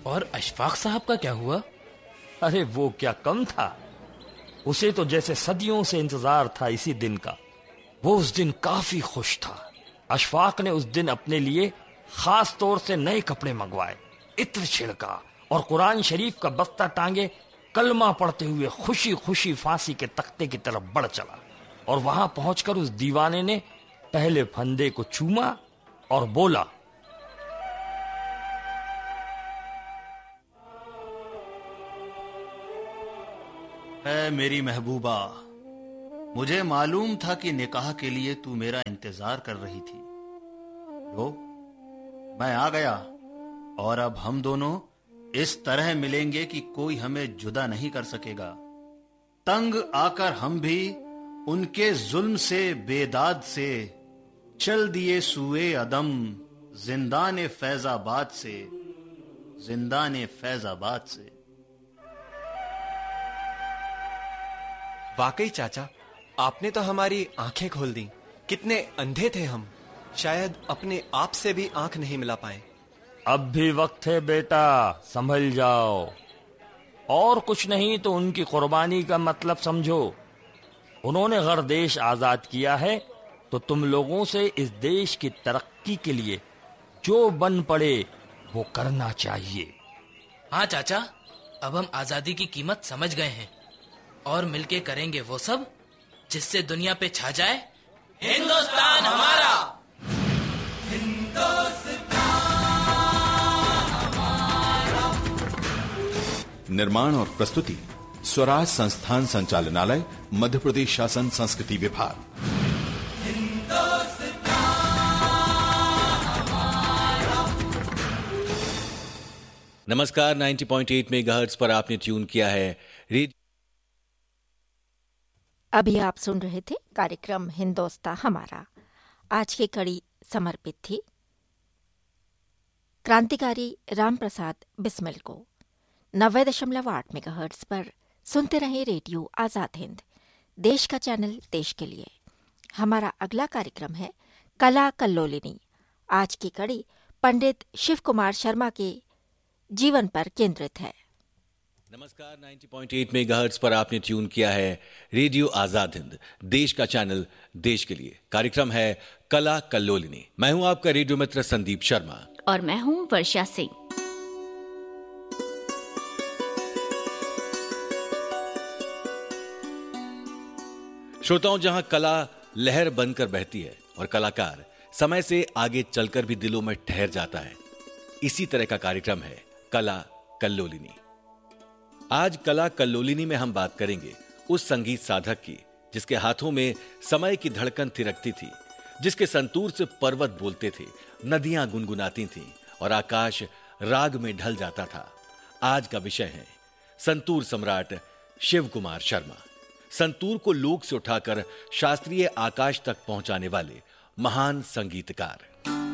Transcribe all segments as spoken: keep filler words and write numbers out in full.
और अशफाक साहब का क्या हुआ? अरे वो क्या कम था, उसे तो जैसे सदियों से इंतजार था इसी दिन का। वो उस दिन काफी खुश था। अशफाक ने उस दिन अपने लिए खास तौर से नए कपड़े मंगवाए, इत्र छिड़का और कुरान शरीफ का बस्ता टांगे कलमा पढ़ते हुए खुशी खुशी फांसी के तख्ते की तरफ बढ़ चला। और वहां पहुंचकर उस दीवाने ने पहले फंदे को चूमा और बोला, ऐ मेरी महबूबा, मुझे मालूम था कि निकाह के लिए तू मेरा इंतजार कर रही थी। लो, मैं आ गया और अब हम दोनों इस तरह मिलेंगे कि कोई हमें जुदा नहीं कर सकेगा। तंग आकर हम भी उनके जुल्म से बेदाद से चल दिए सूए अदम, जिंदाने फैजाबाद से, जिंदाने फैजाबाद से। वाकई चाचा, आपने तो हमारी आंखें खोल दी। कितने अंधे थे हम, शायद अपने आप से भी आंख नहीं मिला पाए। अब भी वक्त है बेटा, संभल जाओ। और कुछ नहीं तो उनकी कुर्बानी का मतलब समझो। उन्होंने गैर देश आजाद किया है, तो तुम लोगों से इस देश की तरक्की के लिए जो बन पड़े वो करना चाहिए। हाँ चाचा, अब हम आजादी की कीमत समझ गए हैं और मिलके करेंगे वो सब जिससे दुनिया पे छा जाए हिंदुस्तान हमारा। निर्माण और प्रस्तुति स्वराज संस्थान संचालनालय, मध्य प्रदेश शासन संस्कृति विभाग। नमस्कार, नब्बे पॉइंट आठ मेगाहर्ट्ज पर आपने ट्यून किया है रेडियो। अभी आप सुन रहे थे कार्यक्रम हिंदुस्तान हमारा। आज की कड़ी समर्पित थी क्रांतिकारी रामप्रसाद बिस्मिल को। नब्बे दशमलव आठ मेगाहर्ट्ज पर सुनते रहे रेडियो आजाद हिंद, देश का चैनल देश के लिए। हमारा अगला कार्यक्रम है कला कल्लोलिनी। आज की कड़ी पंडित शिव कुमार शर्मा के जीवन पर केंद्रित है। नमस्कार, नब्बे पॉइंट आठ मेगाहर्ट्ज पर आपने ट्यून किया है रेडियो आजाद हिंद, देश का चैनल देश के लिए। कार्यक्रम है कला कल्लोलिनी। मैं हूं आपका रेडियो मित्र संदीप शर्मा और मैं हूं वर्षा सिंह। श्रोताओं, जहां कला लहर बनकर बहती है और कलाकार समय से आगे चलकर भी दिलों में ठहर जाता है, इसी तरह का कार्यक्रम है कला कल्लोलिनी। आज कला कल्लोलिनी में हम बात करेंगे उस संगीत साधक की जिसके हाथों में समय की धड़कन थिरकती थी, जिसके संतूर से पर्वत बोलते थे, नदियां गुनगुनाती थीं और आकाश राग में ढल जाता था। आज का विषय है संतूर सम्राट शिव कुमार शर्मा। संतूर को लोक से उठाकर शास्त्रीय आकाश तक पहुंचाने वाले महान संगीतकार।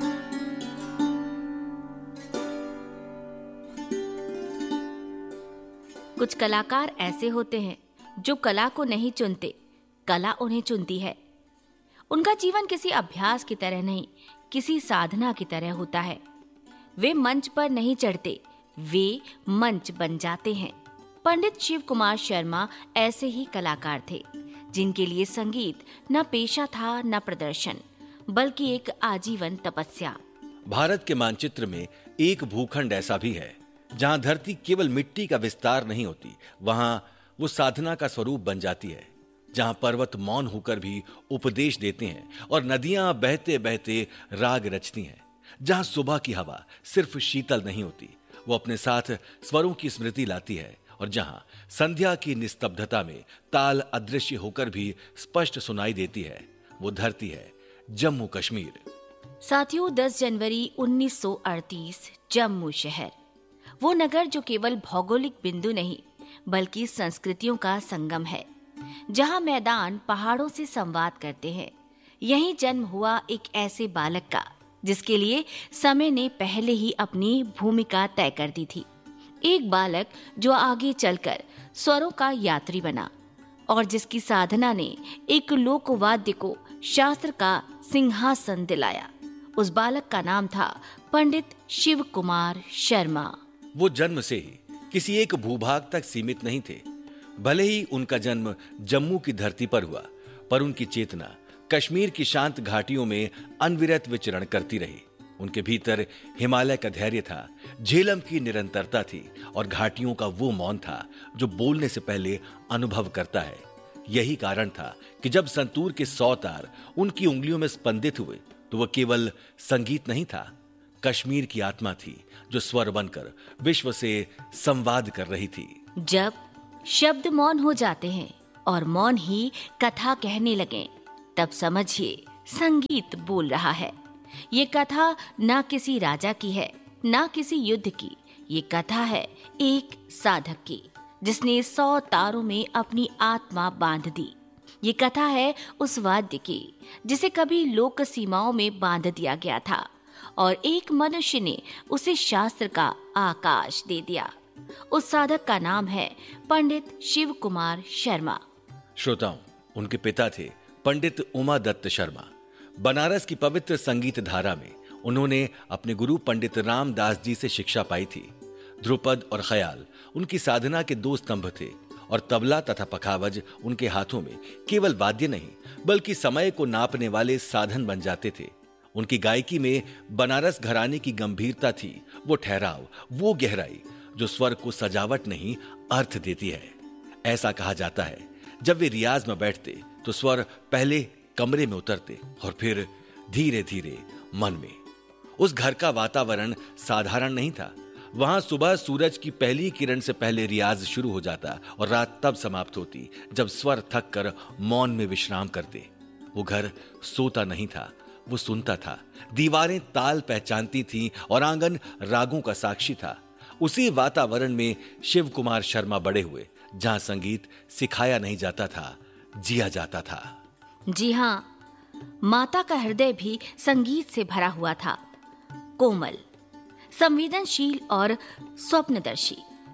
कुछ कलाकार ऐसे होते हैं जो कला को नहीं चुनते, कला उन्हें चुनती है। उनका जीवन किसी अभ्यास की तरह नहीं, किसी साधना की तरह होता है। वे मंच पर नहीं चढ़ते, वे मंच बन जाते हैं। पंडित शिव कुमार शर्मा ऐसे ही कलाकार थे जिनके लिए संगीत न पेशा था न प्रदर्शन, बल्कि एक आजीवन तपस्या। भारत के मानचित्र में एक भूखंड ऐसा भी है जहां धरती केवल मिट्टी का विस्तार नहीं होती, वहां वो साधना का स्वरूप बन जाती है। जहां पर्वत मौन होकर भी उपदेश देते हैं और नदियां बहते बहते राग रचती हैं। जहां सुबह की हवा सिर्फ शीतल नहीं होती, वो अपने साथ स्वरों की स्मृति लाती है। और जहां संध्या की निस्तब्धता में ताल अदृश्य होकर भी स्पष्ट सुनाई देती है, वो धरती है जम्मू कश्मीर। साथियों, दस जनवरी उन्नीस सौ अड़तीस, जम्मू शहर, वो नगर जो केवल भौगोलिक बिंदु नहीं बल्कि संस्कृतियों का संगम है, जहां मैदान पहाड़ों से संवाद करते हैं। यहीं जन्म हुआ एक ऐसे बालक का जिसके लिए समय ने पहले ही अपनी भूमिका तय कर दी थी। एक बालक जो आगे चलकर स्वरों का यात्री बना और जिसकी साधना ने एक लोकवाद्य को शास्त्र का सिंहासन दिलाया। उस बालक का नाम था पंडित शिव कुमार शर्मा। वो जन्म से ही किसी एक भूभाग तक सीमित नहीं थे। भले ही उनका जन्म जम्मू की धरती पर हुआ, पर उनकी चेतना कश्मीर की शांत घाटियों में अनविरत विचरण करती रही। उनके भीतर हिमालय का धैर्य था, झेलम की निरंतरता थी और घाटियों का वो मौन था जो बोलने से पहले अनुभव करता है। यही कारण था कि जब संतूर के सौ तार उनकी उंगलियों में स्पंदित हुए तो वह केवल संगीत नहीं था, कश्मीर की आत्मा थी जो स्वर बनकर विश्व से संवाद कर रही थी। जब शब्द मौन हो जाते हैं और मौन ही कथा कहने लगे, तब समझिए संगीत बोल रहा है। ये कथा ना किसी राजा की है, ना किसी युद्ध की। ये कथा है एक साधक की, जिसने सौ तारों में अपनी आत्मा बांध दी। ये कथा है उस वाद्य की जिसे कभी लोक सीमाओं में बांध दिया गया था और एक मनुष्य ने उसे शास्त्र का आकाश दे दिया। उस साधक का नाम है पंडित शिव कुमार शर्मा। श्रोताओं, उनके पिता थे पंडित उमा दत्त शर्मा। बनारस की पवित्र संगीत धारा में उन्होंने अपने गुरु पंडित रामदास जी से शिक्षा पाई थी। ध्रुपद और ख्याल उनकी साधना के दो स्तंभ थे और तबला तथा पखावज उनके हाथों में केवल वाद्य नहीं बल्कि समय को नापने वाले साधन बन जाते थे। उनकी गायकी में बनारस घराने की गंभीरता थी, वो ठहराव, वो गहराई जो स्वर को सजावट नहीं अर्थ देती है। ऐसा कहा जाता है जब वे रियाज में बैठते तो स्वर पहले कमरे में उतरते और फिर धीरे धीरे मन में। उस घर का वातावरण साधारण नहीं था। वहां सुबह सूरज की पहली किरण से पहले रियाज शुरू हो जाता और रात तब समाप्त होती जब स्वर थक कर मौन में विश्राम करते। वो घर सोता नहीं था, वो सुनता था। दीवारें ताल पहचानती थीं और आंगन रागों का साक्षी था। उसी वातावरण में शिव कुमार शर्मा बड़े हुए, जहां संगीत सिखाया नहीं जाता था, जिया जाता था। जी हाँ, माता का हृदय भी संगीत से भरा हुआ था। कोमल, संवेदनशील और स्वप्नदर्शी,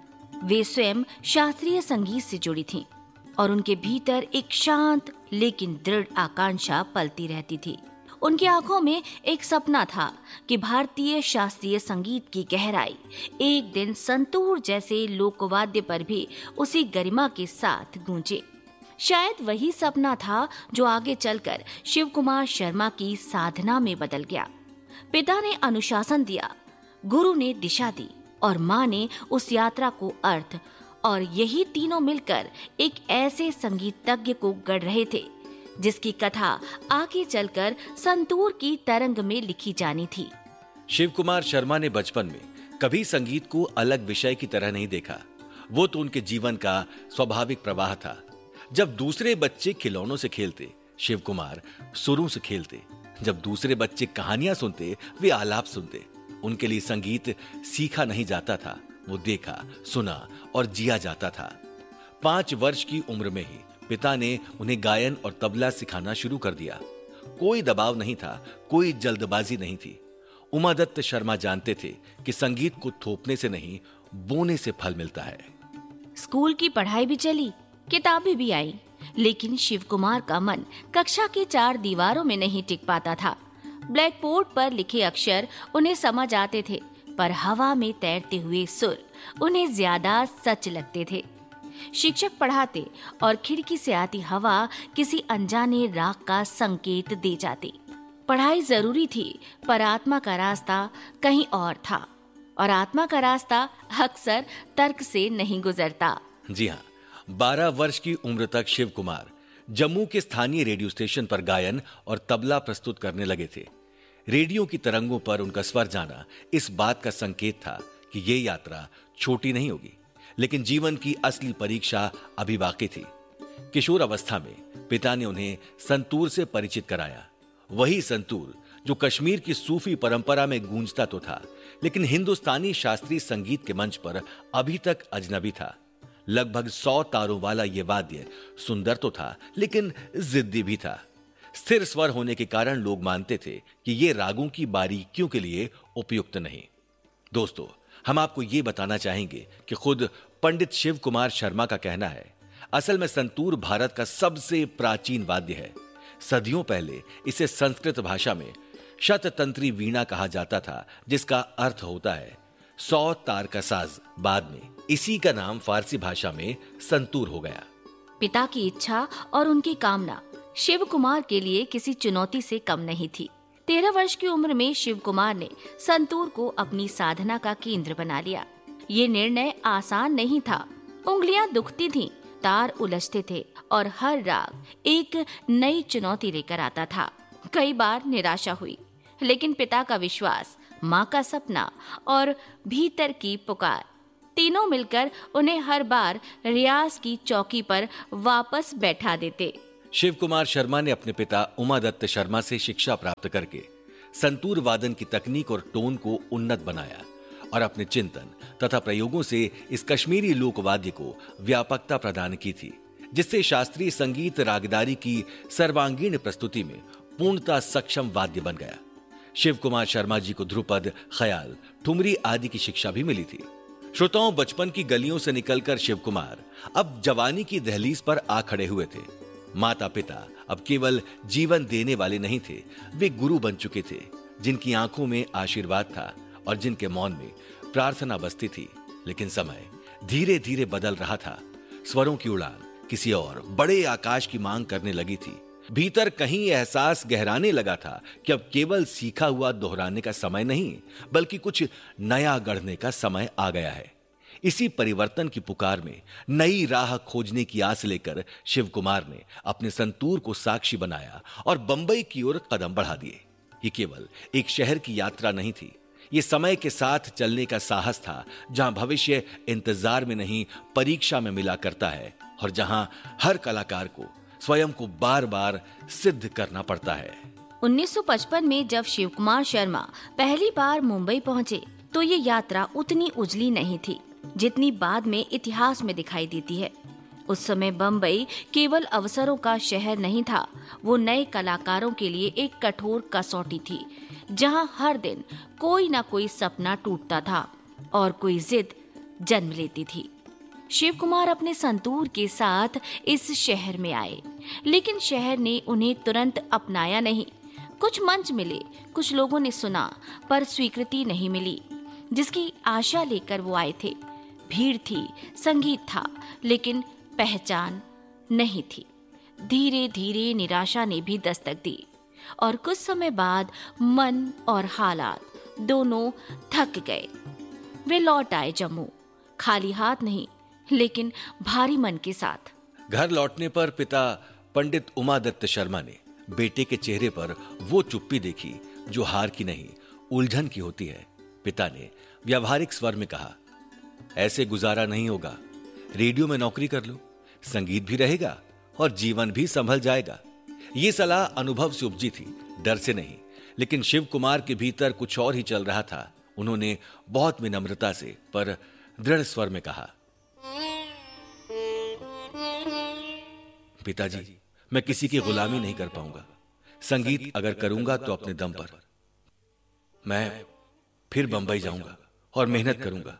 वे स्वयं शास्त्रीय संगीत से जुड़ी थीं और उनके भीतर एक शांत लेकिन दृढ़ आकांक्षा पलती रहती थी। उनकी आंखों में एक सपना था कि भारतीय शास्त्रीय संगीत की गहराई एक दिन संतूर जैसे लोकवाद्य पर भी उसी गरिमा के साथ गूंजे। शायद वही सपना था जो आगे चलकर शिव कुमार शर्मा की साधना में बदल गया। पिता ने अनुशासन दिया, गुरु ने दिशा दी और माँ ने उस यात्रा को अर्थ, और यही तीनों मिलकर एक ऐसे संगीतज्ञ को गढ़ रहे थे जिसकी कथा आगे चलकर संतूर की तरंग में लिखी जानी थी। शिव कुमार शर्मा ने बचपन में कभी संगीत को अलग विषय की तरह नहीं देखा। वो तो उनके जीवन का स्वाभाविक प्रवाह था। जब दूसरे बच्चे खिलौनों से खेलते, शिव कुमार सुरों से खेलते। जब दूसरे बच्चे कहानियां सुनते, वे आलाप सुनते। उनके लिए संगीत सीखा नहीं जाता था, वो देखा, सुना और जिया जाता था। पांच वर्ष की उम्र में ही पिता ने उन्हें गायन और तबला सिखाना शुरू कर दिया। कोई दबाव नहीं था, कोई जल्दबाजी नहीं थी। उमा दत्त शर्मा जानते थे कि संगीत को थोपने से नहीं, बोने से फल मिलता है। स्कूल की पढ़ाई भी चली, किताबें भी आई, लेकिन शिव कुमार का मन कक्षा की चार दीवारों में नहीं टिक पाता था। ब्लैक बोर्ड पर लिखे अक्षर उन्हें समझ आते थे, पर हवा में तैरते हुए सुर उन्हें ज्यादा सच लगते थे। शिक्षक पढ़ाते और खिड़की से आती हवा किसी अनजाने राग का संकेत दे जाती। पढ़ाई जरूरी थी, पर आत्मा का रास्ता कहीं और था, और आत्मा का रास्ता अक्सर तर्क से नहीं गुजरता। जी हाँ, बारह वर्ष की उम्र तक शिव कुमार जम्मू के स्थानीय रेडियो स्टेशन पर गायन और तबला प्रस्तुत करने लगे थे। रेडियो की तरंगों पर उनका स्वर जाना इस बात का संकेत था कि ये यात्रा छोटी नहीं होगी, लेकिन जीवन की असली परीक्षा अभी बाकी थी। किशोर अवस्था में पिता ने उन्हें संतूर से परिचित कराया। वही संतूर जो कश्मीर की सूफी परंपरा में गूंजता तो था, लेकिन हिंदुस्तानी शास्त्रीय संगीत के मंच पर अभी तक अजनबी था। लगभग सौ तारों वाला ये वाद्य सुंदर तो था, लेकिन जिद्दी भी था। स्थिर स्वर होने के कारण लोग मानते थे कि ये रागों की बारीकियों के लिए उपयुक्त नहीं। दोस्तों, हम आपको ये बताना चाहेंगे कि खुद पंडित शिव कुमार शर्मा का कहना है, असल में संतूर भारत का सबसे प्राचीन वाद्य है। सदियों पहले इसे संस्कृत भाषा में शततंत्री वीणा कहा जाता था, जिसका अर्थ होता है सौ तार का साज बाद में इसी का नाम फारसी भाषा में संतूर हो गया। पिता की इच्छा और उनकी कामना शिव कुमार के लिए किसी चुनौती से कम नहीं थी। तेरह वर्ष की उम्र में शिव कुमार ने संतूर को अपनी साधना का केंद्र बना लिया। ये निर्णय आसान नहीं था। उंगलियां दुखती थीं, तार उलझते थे और हर राग एक नई चुनौती लेकर आता था। कई बार निराशा हुई, लेकिन पिता का विश्वास, माँ का सपना और भीतर की पुकार, तीनों मिलकर उन्हें हर बार रियाज की चौकी पर वापस बैठा देते। शिव कुमार शर्मा ने अपने पिता उमादत्त शर्मा से शिक्षा प्राप्त करके संतूर वादन की तकनीक और टोन को उन्नत बनाया और अपने चिंतन तथा प्रयोगों से इस कश्मीरी लोकवाद्य को व्यापकता प्रदान की थी, जिससे शास्त्रीय संगीत रागदारी की सर्वांगीण प्रस्तुति में पूर्णतः सक्षम वाद्य बन गया। शिव कुमार शर्मा जी को ध्रुपद, ख्याल, ठुमरी आदि की शिक्षा भी मिली थी। श्रोताओं, बचपन की गलियों से निकलकर शिव कुमार अब जवानी की दहलीज पर आ खड़े हुए थे। माता पिता अब केवल जीवन देने वाले नहीं थे, वे गुरु बन चुके थे, जिनकी आंखों में आशीर्वाद था और जिनके मौन में प्रार्थना बसती थी। लेकिन समय धीरे धीरे बदल रहा था। स्वरों की उड़ान किसी और बड़े आकाश की मांग करने लगी थी। भीतर कहीं एहसास गहराने लगा था कि अब केवल सीखा हुआ दोहराने का समय नहीं, बल्कि कुछ नया गढ़ने का समय आ गया है। इसी परिवर्तन की पुकार में नई राह खोजने की आस लेकर शिव कुमार ने अपने संतूर को साक्षी बनाया और बंबई की ओर कदम बढ़ा दिए। ये केवल एक शहर की यात्रा नहीं थी, ये समय के साथ चलने का साहस था, जहां भविष्य इंतजार में नहीं परीक्षा में मिला करता है और जहां हर कलाकार को स्वयं को बार बार सिद्ध करना पड़ता है। उन्नीस सौ पचपन में जब शिव कुमार शर्मा पहली बार मुंबई पहुंचे तो ये यात्रा उतनी उजली नहीं थी जितनी बाद में इतिहास में दिखाई देती है। उस समय बम्बई केवल अवसरों का शहर नहीं था, वो नए कलाकारों के लिए एक कठोर कसौटी थी, जहां हर दिन कोई ना कोई सपना टूटता था और कोई जिद जन्म लेती थी। शिव कुमार अपने संतूर के साथ इस शहर में आए, लेकिन शहर ने उन्हें तुरंत अपनाया नहीं। कुछ मंच मिले, कुछ लोगों ने सुना, पर स्वीकृति नहीं मिली जिसकी आशा लेकर वो आए थे। भीड़ थी, संगीत था, लेकिन पहचान नहीं थी। धीरे धीरे निराशा ने भी दस्तक दी और कुछ समय बाद मन और हालात दोनों थक गए। वे लौट आए जम्मू, खाली हाथ नहीं, लेकिन भारी मन के साथ। घर लौटने पर पिता पंडित उमादत्त शर्मा ने बेटे के चेहरे पर वो चुप्पी देखी जो हार की नहीं, उलझन की होती है। पिता ने व्यावहारिक स्वर में कहा, ऐसे गुजारा नहीं होगा, रेडियो में नौकरी कर लो, संगीत भी रहेगा और जीवन भी संभल जाएगा। ये सलाह अनुभव से उपजी थी, डर से नहीं। लेकिन शिव कुमार के भीतर कुछ और ही चल रहा था। उन्होंने बहुत विनम्रता से पर दृढ़ स्वर में कहा, पिताजी, मैं किसी की गुलामी नहीं कर पाऊंगा। संगीत अगर करूंगा तो अपने दम पर। मैं फिर बंबई जाऊंगा और मेहनत करूंगा।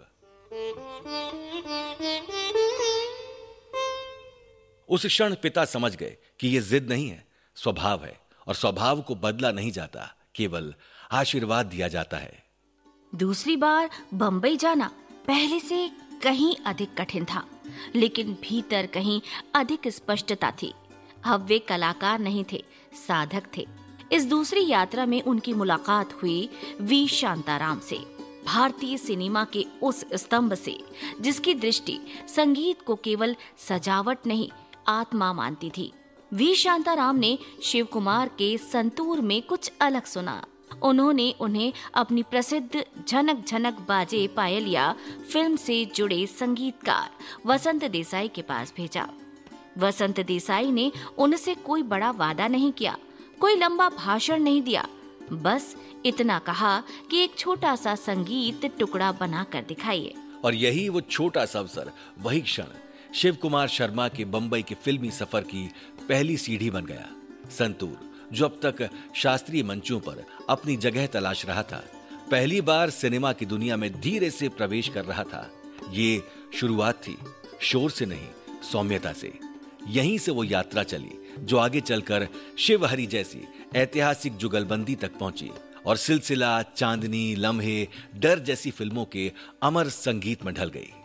उस क्षण पिता समझ गए कि यह जिद नहीं है, स्वभाव है, और स्वभाव को बदला नहीं जाता, केवल आशीर्वाद दिया जाता है। दूसरी बार बंबई जाना पहले से कहीं अधिक कठिन था, लेकिन भीतर कहीं अधिक स्पष्टता थी। अब वे कलाकार नहीं थे, साधक थे। इस दूसरी यात्रा में उनकी मुलाकात हुई वी शांताराम से, भारतीय सिनेमा के उस स्तंभ से जिसकी दृष्टि संगीत को केवल सजावट नहीं, आत्मा मानती थी। वी शांताराम ने शिव कुमार के संतूर में कुछ अलग सुना। उन्होंने उन्हें अपनी प्रसिद्ध झनक झनक बाजे पायलिया फिल्म से जुड़े संगीतकार वसंत देसाई के पास भेजा। वसंत देसाई ने उनसे कोई बड़ा वादा नहीं किया, कोई लंबा भाषण नहीं दिया, बस इतना कहा कि एक छोटा सा संगीत टुकड़ा बना कर दिखाइए। और यही वो छोटा सा अवसर, वही क्षण शिव कुमार शर्मा के बंबई के फिल्मी सफर की पहली सीढ़ी बन गया। संतूर, जो अब तक शास्त्रीय मंचों पर अपनी जगह तलाश रहा था, पहली बार सिनेमा की दुनिया में धीरे से प्रवेश कर रहा था। ये शुरुआत थी, शोर से नहीं, सौम्यता से। यहीं से वो यात्रा चली जो आगे चलकर शिवहरी जैसी ऐतिहासिक जुगलबंदी तक पहुंची और सिलसिला, चांदनी, लम्हे, डर जैसी फिल्मों के अमर संगीत में ढल गई।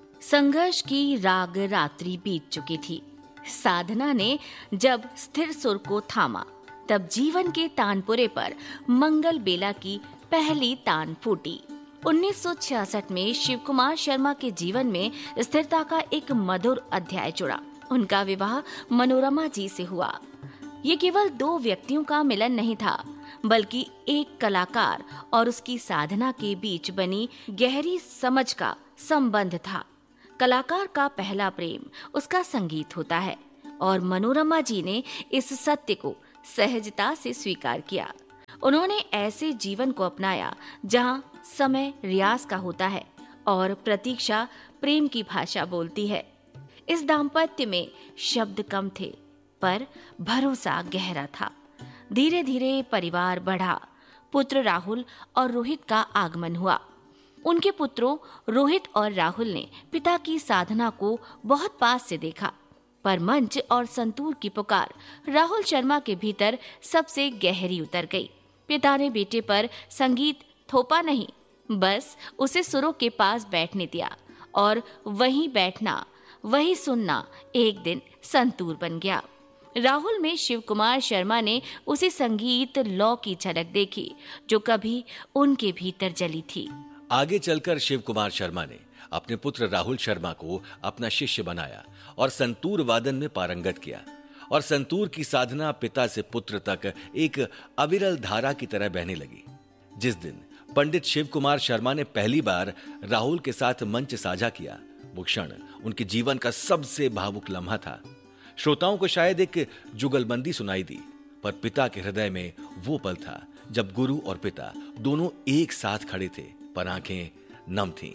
संघर्ष की राग रात्रि बीत चुकी थी। साधना ने जब स्थिर सुर को थामा, तब जीवन के तानपुरे पर मंगल बेला की पहली तान फूटी। उन्नीस सौ छियासठ में शिव कुमार शर्मा के जीवन में स्थिरता का एक मधुर अध्याय जुड़ा। उनका विवाह मनोरमा जी से हुआ। ये केवल दो व्यक्तियों का मिलन नहीं था, बल्कि एक कलाकार और उसकी साधना के बीच बनी गहरी समझ का संबंध था। कलाकार का पहला प्रेम उसका संगीत होता है और मनोरमा जी ने इस सत्य को सहजता से स्वीकार किया। उन्होंने ऐसे जीवन को अपनाया जहां समय रियाज का होता है और प्रतीक्षा प्रेम की भाषा बोलती है। इस दाम्पत्य में शब्द कम थे, पर भरोसा गहरा था। धीरे धीरे परिवार बढ़ा। पुत्र राहुल और रोहित का आगमन हुआ। उनके पुत्रों रोहित और राहुल ने पिता की साधना को बहुत पास से देखा, पर मंच और संतूर की पुकार राहुल शर्मा के भीतर सबसे गहरी उतर गई। पिता ने बेटे पर संगीत थोपा नहीं, बस उसे सुरों के पास बैठने दिया और वहीं बैठना, वही सुनना एक दिन संतूर बन गया। राहुल में शिव कुमार शर्मा ने उसी संगीत लौ की झलक देखी जो कभी उनके भीतर जली थी। आगे चलकर शिव कुमार शर्मा ने अपने पुत्र राहुल शर्मा को अपना शिष्य बनाया और संतूर वादन में पारंगत किया, और संतूर की साधना पिता से पुत्र तक एक अविरल धारा की तरह बहने लगी। जिस दिन पंडित शिव कुमार शर्मा ने पहली बार राहुल के साथ मंच साझा किया, वो क्षण उनके जीवन का सबसे भावुक लम्हा था। श्रोताओं को शायद एक जुगलबंदी सुनाई दी, पर पिता के हृदय में वो पल था जब गुरु और पिता दोनों एक साथ खड़े थे, पर आंखें नम थीं।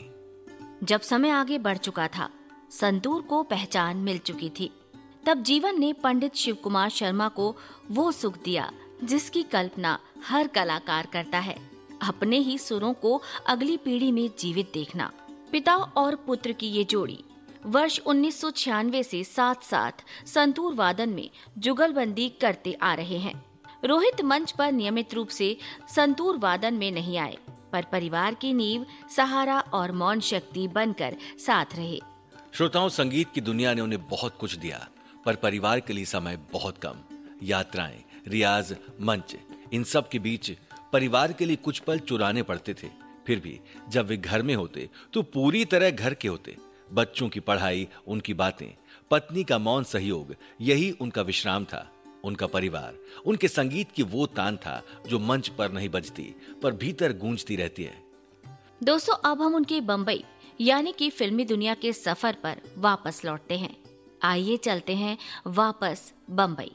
जब समय आगे बढ़ चुका था, संतूर को पहचान मिल चुकी थी, तब जीवन ने पंडित शिव कुमार शर्मा को वो सुख दिया जिसकी कल्पना हर कलाकार करता है, अपने ही सुरों को अगली पीढ़ी में जीवित देखना। पिता और पुत्र की ये जोड़ी वर्ष उन्नीस सौ छियानवे से साथ साथ संतूर वादन में जुगलबंदी करते आ रहे हैं। रोहित मंच पर नियमित रूप से संतूर वादन में नहीं आए, पर परिवार की नींव, सहारा और मौन शक्ति बनकर साथ रहे। श्रोताओं, संगीत की दुनिया ने उन्हें बहुत कुछ दिया, पर परिवार के लिए समय बहुत कम। यात्राएं, रियाज, मंच, इन सब के बीच परिवार के लिए कुछ पल चुराने पड़ते थे। फिर भी जब वे घर में होते तो पूरी तरह घर के होते। बच्चों की पढ़ाई, उनकी बातें, पत्नी का मौन सहयोग, यही उनका विश्राम था। उनका परिवार उनके संगीत की वो तान था जो मंच पर नहीं बजती, पर भीतर गूंजती रहती है। दोस्तों, अब हम उनके बम्बई यानी कि फिल्मी दुनिया के सफर पर वापस लौटते हैं। आइए चलते हैं वापस बम्बई।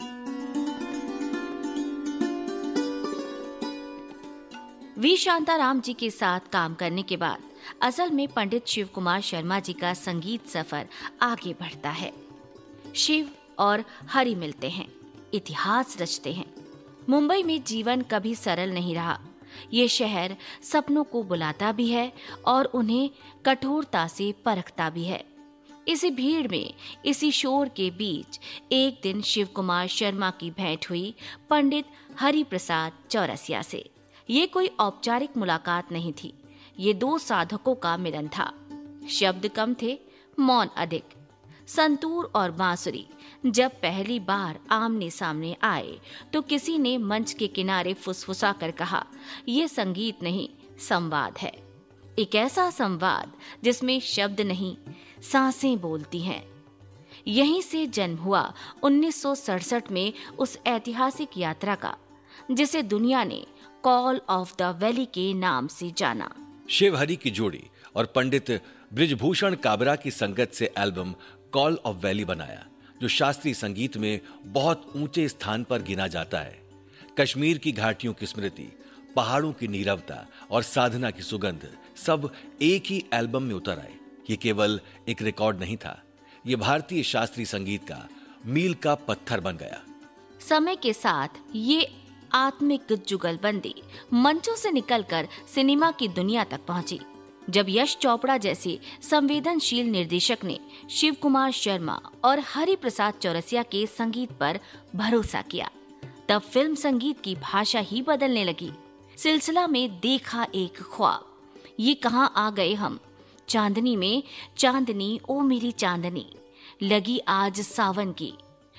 वी शांताराम जी के साथ काम करने के बाद असल में पंडित शिव कुमार शर्मा जी का संगीत सफर आगे बढ़ता है। शिव और हरि मिलते हैं, इतिहास रचते हैं। मुंबई में जीवन कभी सरल नहीं रहा। ये शहर सपनों को बुलाता भी है और उन्हें कठोरता से परखता भी है। इसी भीड़ में, इसी शोर के बीच एक दिन शिव कुमार शर्मा की भेंट हुई पंडित हरि प्रसाद चौरसिया से। ये कोई औपचारिक मुलाकात नहीं थी, ये दो साधकों का मिलन था। शब्द कम थे, मौन अधिक। संतूर और बांसुरी जब पहली बार आमने सामने आए तो किसी ने मंच के किनारे फुसफुसा कर कहा, ये संगीत नहीं, संवाद है। एक ऐसा संवाद जिसमें शब्द नहीं, सांसें बोलती हैं। यहीं से जन्म हुआ उन्नीस सौ सड़सठ में उस ऐतिहासिक यात्रा का जिसे दुनिया ने कॉल ऑफ द वैली के नाम से जाना। शिव हरि की जोड़ी और पंडित बृजभूषण काबरा की संगत से एल्बम कॉल ऑफ वैली बनाया, जो शास्त्रीय संगीत में बहुत ऊंचे स्थान पर गिना जाता है। कश्मीर की घाटियों की स्मृति, पहाड़ों की नीरवता और साधना की सुगंध सब एक ही एल्बम में उतर आए। ये केवल एक रिकॉर्ड नहीं था, ये भारतीय शास्त्रीय संगीत का मील का पत्थर बन गया। समय के साथ ये आत्मिक जुगलबंदी मंचों से निकलकर सिनेमा की दुनिया तक पहुंची। जब यश चोपड़ा जैसे संवेदनशील निर्देशक ने शिव कुमार शर्मा और हरि प्रसाद चौरसिया के संगीत पर भरोसा किया, तब फिल्म संगीत की भाषा ही बदलने लगी। सिलसिला में देखा एक ख्वाब, ये कहाँ आ गए हम, चांदनी में चांदनी ओ मेरी चांदनी, लगी आज सावन की,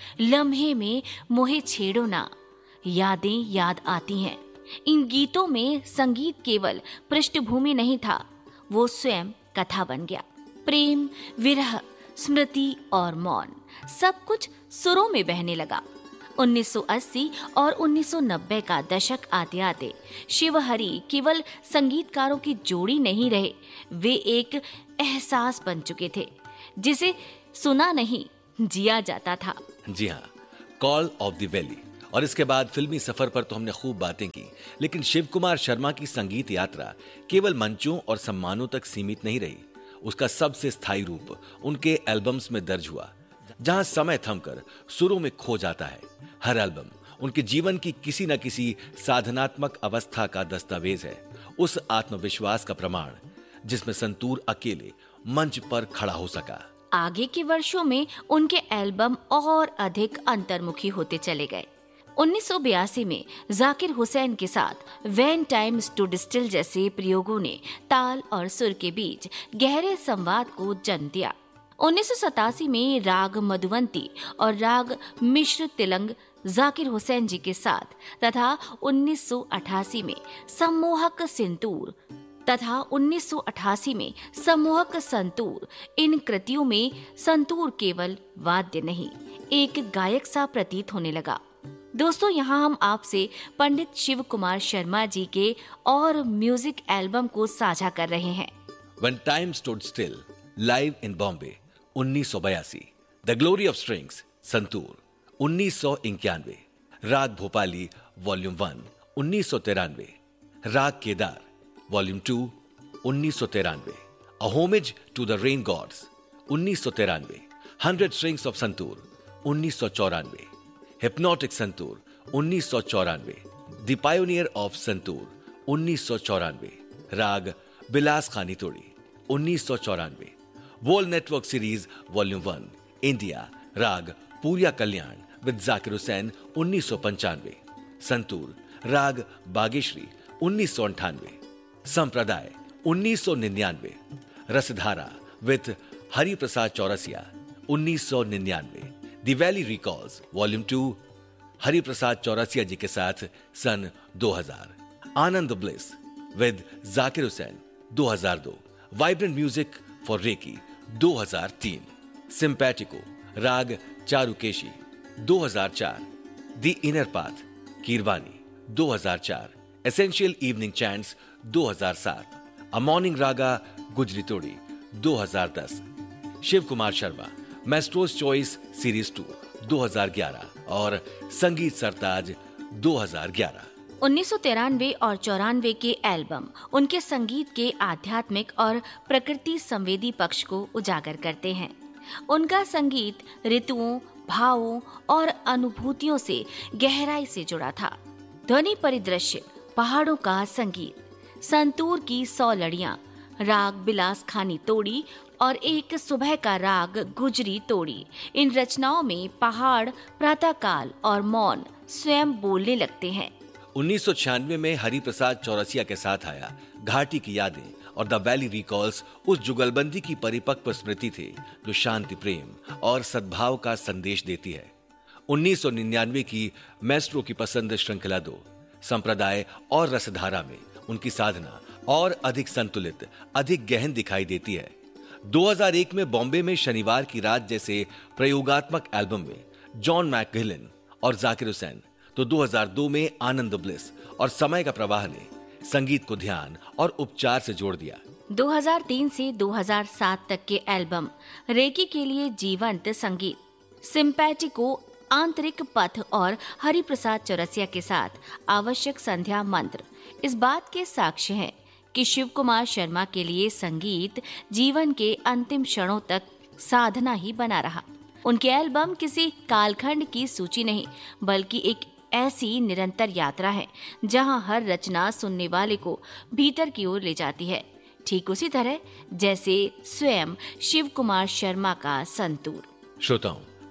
लम्हे में मोहे छेड़ो ना, यादें याद आती हैं। इन गीतों में संगीत केवल पृष्ठभूमि नहीं था, वो स्वयं कथा बन गया। प्रेम, विरह, स्मृति और मौन सब कुछ सुरों में बहने लगा। उन्नीस सौ अस्सी और उन्नीस सौ नब्बे का दशक आते आते शिवहरी केवल संगीतकारों की जोड़ी नहीं रहे, वे एक एहसास बन चुके थे जिसे सुना नहीं जिया जाता था। जी हाँ, कॉल ऑफ द वैली और इसके बाद फिल्मी सफर पर तो हमने खूब बातें की, लेकिन शिव कुमार शर्मा की संगीत यात्रा केवल मंचों और सम्मानों तक सीमित नहीं रही। उसका सबसे स्थायी रूप उनके एल्बम्स में दर्ज हुआ, जहां समय थमकर सुरों में खो जाता है। हर एल्बम उनके जीवन की किसी न किसी साधनात्मक अवस्था का दस्तावेज है, उस आत्मविश्वास का प्रमाण जिसमें संतूर अकेले मंच पर खड़ा हो सका। आगे के वर्षों में उनके एल्बम और अधिक अंतर्मुखी होते चले गए। उन्नीस सौ बयासी में जाकिर हुसैन के साथ व्हेन टाइम स्टूड स्टिल जैसे प्रयोगों ने ताल और सुर के बीच गहरे संवाद को जन्म दिया। उन्नीस सौ सतासी में राग मधुवंती और राग मिश्र तिलंग जाकिर हुसैन जी के साथ तथा उन्नीस सौ अठासी में सम्मोहक सिंतूर तथा उन्नीस सौ अठासी में सम्मोहक संतूर, इन कृतियों में संतूर केवल वाद्य नहीं, एक गायक सा प्रतीत होने लगा। दोस्तों, यहाँ हम आपसे पंडित शिव कुमार शर्मा जी के और म्यूजिक एल्बम को साझा कर रहे हैं। When Time Stood Still, live in Bombay उन्नीस सौ बयासी, the glory of strings santoor उन्नीस सौ इक्यानवे, राग भोपाली वॉल्यूम वन उन्नीस सौ तिरानवे, राग केदार वॉल्यूम टू उन्नीस सौ तिरानवे, अ homage to the rain God's उन्नीस सौ तिरानवे, हंड्रेड स्ट्रिंग्स ऑफ संतूर उन्नीस सौ चौरानवे, हिप्नोटिक संतूर उन्नीस सौ चौरानवे, द पायोनियर ऑफ संतूर उन्नीस सौ चौरानवे, राग बिलास खानी तोड़ी उन्नीस सौ चौरानवे, wall network series volume one India, राग पूरिया कल्याण विद जाकिर हुसैन उन्नीस सौ पंचानवे, संतूर राग बागेश्वरी उन्नीस सौ अंठानवे, संप्रदाय उन्नीस सौ निन्यानवे, रसधारा विद हरि प्रसाद चौरसिया उन्नीस सौ निन्यानवे, the valley recalls volume two Hari Prasad Chaurasia जी के साथ सन दो हज़ार, आनंद ब्लिस विद जाकिर हुसैन दो हज़ार दो, वाइब्रेंट म्यूजिक फॉर रेकी दो हज़ार तीन, सिंपैटिको राग चारुकेशी दो हज़ार चार, द इनर पाथ कीरवानी दो हज़ार चार, एसेंशियल इवनिंग चैंट्स दो हज़ार सात, अ मॉर्निंग रागा गुजरी तोड़ी दो हज़ार दस, Shiv Kumar Sharma मैस्ट्रोस choice series to दो हज़ार ग्यारह और संगीत सरताज दो हज़ार ग्यारह। उन्नीस सौ तिरानवे और चौरानवे के एल्बम उनके संगीत के आध्यात्मिक और प्रकृति संवेदी पक्ष को उजागर करते हैं। उनका संगीत ऋतुओं, भावों और अनुभूतियों से गहराई से जुड़ा था। ध्वनि परिदृश्य, पहाड़ों का संगीत, संतूर की सौ लड़ियां, राग बिलास खानी तोड़ी और एक सुबह का राग गुजरी तोड़ी, इन रचनाओं में पहाड़, प्रातःकाल और मौन स्वयं बोलने लगते हैं। उन्नीस सौ छियानवे में हरि प्रसाद चौरसिया के साथ आया घाटी की यादें और द वैली रिकॉल्स उस जुगलबंदी की परिपक्व स्मृति थे जो शांति, प्रेम और सद्भाव का संदेश देती है। उन्नीस सौ निन्यानवे की मैस्ट्रो की पसंद श्रृंखला दो, संप्रदाय और रसधारा में उनकी साधना और अधिक संतुलित, अधिक गहन दिखाई देती है। दो हज़ार एक में बॉम्बे में शनिवार की रात जैसे प्रयोगात्मक एल्बम में जॉन मैकगिलन और जाकिर हुसैन, तो दो हज़ार दो में आनंद ब्लिस और समय का प्रवाह ने संगीत को ध्यान और उपचार से जोड़ दिया। दो हज़ार तीन से दो हज़ार सात तक के एल्बम रेकी के लिए जीवंत संगीत, सिंपैटिको आंतरिक पथ और हरि प्रसाद चौरसिया के साथ आवश्यक संध्या मंत्र इस बात के साक्ष्य हैं कि शिव कुमार शर्मा के लिए संगीत जीवन के अंतिम क्षणों तक साधना ही बना रहा। उनके एल्बम किसी कालखंड की सूची नहीं, बल्कि एक ऐसी निरंतर यात्रा है जहां हर रचना सुनने वाले को भीतर की ओर ले जाती है, ठीक उसी तरह जैसे स्वयं शिव कुमार शर्मा का संतूर। श्रोताओं,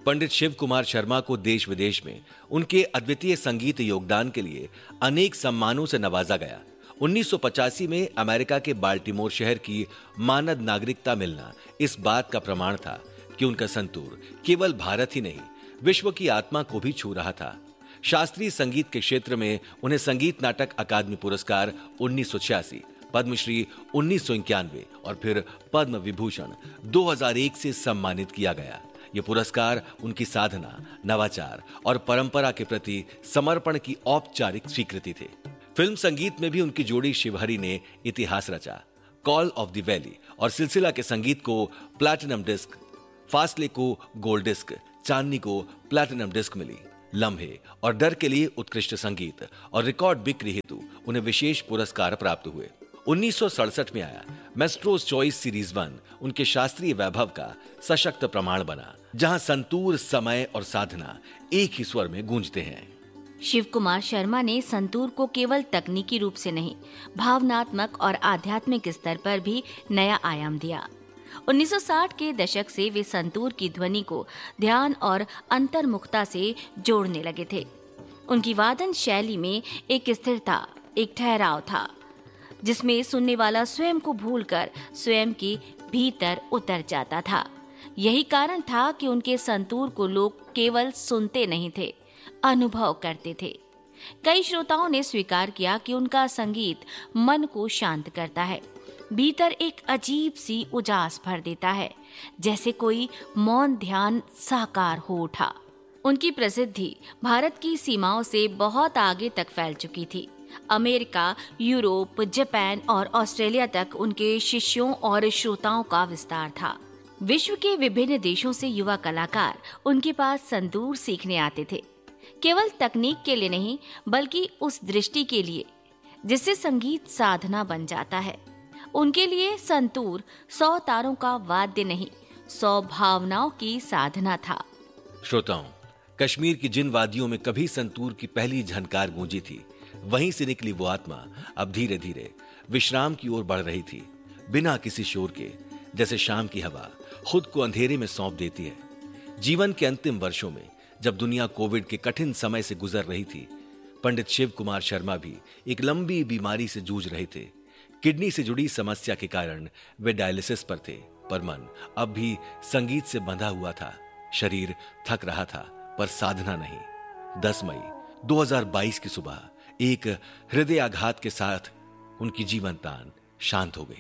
पंडित शिव कुमार शर्मा को देश विदेश में उनके अद्वितीय संगीत योगदान के लिए अनेक सम्मानों से नवाजा गया। उन्नीस सौ पचासी में अमेरिका के बाल्टीमोर शहर की मानद नागरिकता मिलना इस बात का प्रमाण था कि उनका संतूर केवल भारत ही नहीं, विश्व की आत्मा को भी छू रहा था। शास्त्रीय संगीत के क्षेत्र में उन्हें संगीत नाटक अकादमी पुरस्कार उन्नीस सौ छियासी, पद्मश्री उन्नीस सौ इक्यानवे और फिर पद्म विभूषण दो हज़ार एक से सम्मानित किया गया। ये पुरस्कार उनकी साधना, नवाचार और परंपरा के प्रति समर्पण की औपचारिक स्वीकृति थे। फिल्म संगीत में भी उनकी जोड़ी शिवहरी ने इतिहास रचा। कॉल ऑफ द वैली और सिलसिला के संगीत को प्लैटिनम डिस्क, फासले को गोल्ड डिस्क, चांदनी को प्लैटिनम डिस्क मिली। लम्हे और डर के लिए उत्कृष्ट संगीत और रिकॉर्ड बिक्री हेतु उन्हें विशेष पुरस्कार प्राप्त हुए। उन्नीस सौ सड़सठ में आया मेस्ट्रोस चॉइस सीरीज वन उनके शास्त्रीय वैभव का सशक्त प्रमाण बना, जहां संतूर, समय और साधना एक ही स्वर में गूंजते हैं। शिव कुमार शर्मा ने संतूर को केवल तकनीकी रूप से नहीं, भावनात्मक और आध्यात्मिक स्तर पर भी नया आयाम दिया। उन्नीस सौ साठ के दशक से वे संतूर की ध्वनि को ध्यान और अंतर्मुखता से जोड़ने लगे थे। उनकी वादन शैली में एक स्थिरता, एक ठहराव था, जिसमें सुनने वाला स्वयं को भूलकर स्वयं के भीतर उतर जाता था। यही कारण था कि उनके संतूर को लोग केवल सुनते नहीं थे, अनुभव करते थे। कई श्रोताओं ने स्वीकार किया कि उनका संगीत मन को शांत करता है, भीतर एक अजीब सी उजास भर देता है, जैसे कोई मौन ध्यान साकार हो उठा। उनकी प्रसिद्धि भारत की सीमाओं से बहुत आगे तक फैल चुकी थी। अमेरिका, यूरोप, जापान और ऑस्ट्रेलिया तक उनके शिष्यों और श्रोताओं का विस्तार था। विश्व के विभिन्न देशों से युवा कलाकार उनके पास संतूर सीखने आते थे, केवल तकनीक के लिए नहीं, बल्कि उस दृष्टि के लिए जिससे संगीत साधना बन जाता है। उनके लिए संतूर सौ तारों का वाद्य नहीं, सौ भावनाओं की साधना था। श्रोताओं, कश्मीर की जिन वादियों में कभी संतूर की पहली झनकार गूंजी थी, वहीं से निकली वो आत्मा अब धीरे धीरे विश्राम की ओर बढ़ रही थी, बिना किसी शोर के, जैसे शाम की हवा खुद को अंधेरे में सौंप देती है। जीवन के अंतिम वर्षों में जब दुनिया कोविड के कठिन समय से गुजर रही थी, पंडित शिव कुमार शर्मा भी एक लंबी बीमारी से जूझ रहे थे। किडनी से जुड़ी समस्या के कारण वे डायलिसिस पर थे, पर मन अब भी संगीत से बंधा हुआ था। शरीर थक रहा था, पर साधना नहीं। दस मई दो हज़ार बाईस की सुबह एक हृदयाघात के साथ उनकी जीवन दान शांत हो गई।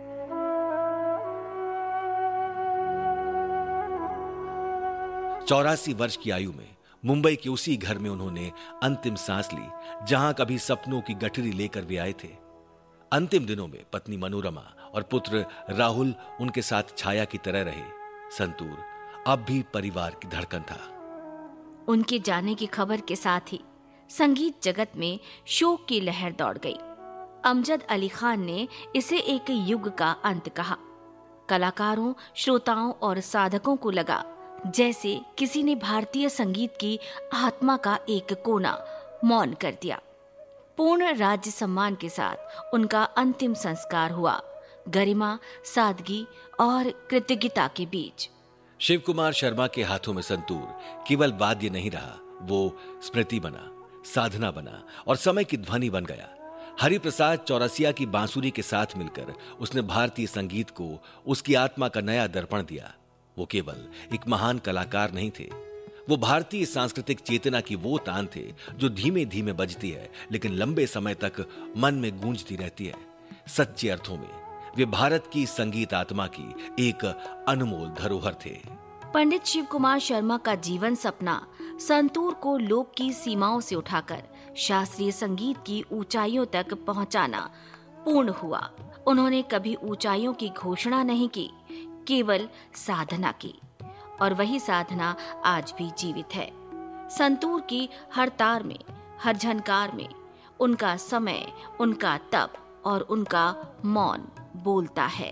चौरासी वर्ष की आयु में मुंबई के उसी घर में उन्होंने अंतिम सांस ली, जहां कभी सपनों की गठरी लेकर वे आए थे। अंतिम दिनों में पत्नी मनोरमा और पुत्र राहुल उनके साथ छाया की तरह रहे। संतूर अब भी परिवार की धड़कन था। उनके जाने की खबर के साथ ही संगीत जगत में शोक की लहर दौड़ गई। अमजद अली खान ने इसे एक युग का अंत कहा। कलाकारों, श्रोताओं और साधकों को लगा जैसे किसी ने भारतीय संगीत की आत्मा का एक कोना मौन कर दिया। पूर्ण राज्य सम्मान के साथ उनका अंतिम संस्कार हुआ, गरिमा, सादगी और कृतज्ञता के बीच। शिव कुमार शर्मा के हाथों में संतूर केवल वाद्य नहीं रहा, वो स्मृति बना, साधना बना और समय की ध्वनि बन गया। हरिप्रसाद चौरसिया की बांसुरी के साथ मिलकर उसने भारतीय संगीत को उसकी आत्मा का नया दर्पण दिया। वो केवल एक महान कलाकार नहीं थे, वो भारतीय सांस्कृतिक चेतना की वो तान थे जो धीमे धीमे बजती है लेकिन लंबे समय तक मन में गूंजती रहती है। सच्चे अर्थों में वे भारत की संगीत आत्मा की एक अनमोल धरोहर थे। पंडित शिव कुमार शर्मा का जीवन सपना संतूर को लोक की सीमाओं से उठाकर शास्त्रीय संगीत की ऊंचाइयों तक पहुंचाना पूर्ण हुआ। उन्होंने कभी ऊंचाइयों की घोषणा नहीं की, केवल साधना की, और वही साधना आज भी जीवित है। संतूर की हर तार में, हर झनकार में उनका समय, उनका तप और उनका मौन बोलता है।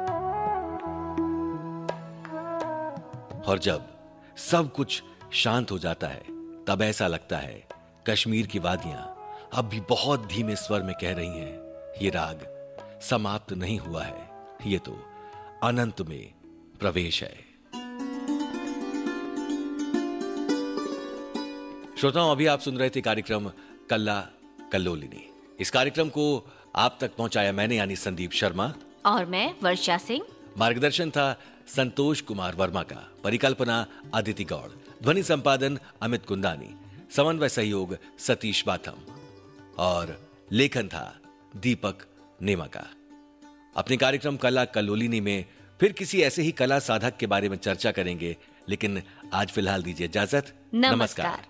और जब सब कुछ शांत हो जाता है, तब ऐसा लगता है कश्मीर की वादियां अब भी बहुत धीमे स्वर में कह रही हैं, ये राग समाप्त नहीं हुआ है, ये तो अनंत में प्रवेश है। श्रोताओं, अभी आप सुन रहे थे कार्यक्रम कल्ला कल्लोलिनी। इस कार्यक्रम को आप तक पहुंचाया मैंने यानी संदीप शर्मा और मैं वर्षा सिंह। मार्गदर्शन था संतोष कुमार वर्मा का। परिकल्पना अदिति गौड़। ध्वनि संपादन अमित कुंदानी। समन्वय सहयोग सतीश बाथम और लेखन था दीपक नेमा का। अपने कार्यक्रम कला कल्लोलिनी में फिर किसी ऐसे ही कला साधक के बारे में चर्चा करेंगे, लेकिन आज फिलहाल दीजिए इजाजत। नमस्कार, नमस्कार।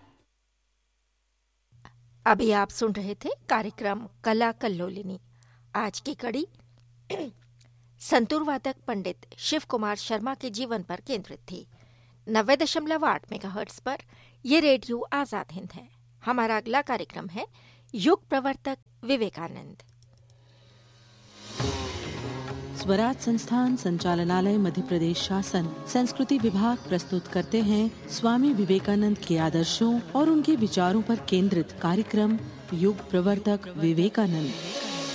अभी आप सुन रहे थे कार्यक्रम कला कल्लोलिनी। आज की कड़ी संतूर वादक पंडित शिव कुमार शर्मा के जीवन पर केंद्रित थी। नब्बे दशमलव आठ मेगाहर्ट्ज पर ये रेडियो आजाद हिंद है। हमारा अगला कार्यक्रम है युग प्रवर्तक विवेकानंद। स्वराज संस्थान संचालनालय मध्य प्रदेश शासन संस्कृति विभाग प्रस्तुत करते हैं स्वामी विवेकानंद के आदर्शों और उनके विचारों पर केंद्रित कार्यक्रम युग प्रवर्तक विवेकानंद।